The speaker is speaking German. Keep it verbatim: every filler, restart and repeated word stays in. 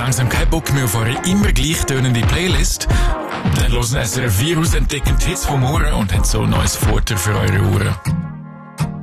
langsam keinen Bock mehr auf eure immer gleich tönende Playlist? Dann hören S R F vier ausentdeckend Hits vom Ohren und haben so ein neues Futter für eure Ohren.